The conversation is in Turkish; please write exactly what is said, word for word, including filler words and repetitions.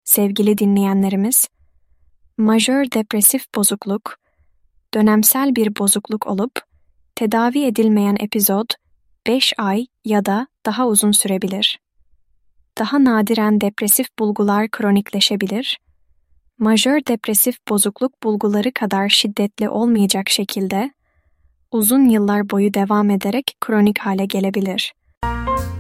sevgili dinleyenlerimiz, majör depresif bozukluk, dönemsel bir bozukluk olup, tedavi edilmeyen epizod beş ay ya da daha uzun sürebilir. Daha nadiren depresif bulgular kronikleşebilir, majör depresif bozukluk bulguları kadar şiddetli olmayacak şekilde uzun yıllar boyu devam ederek kronik hale gelebilir.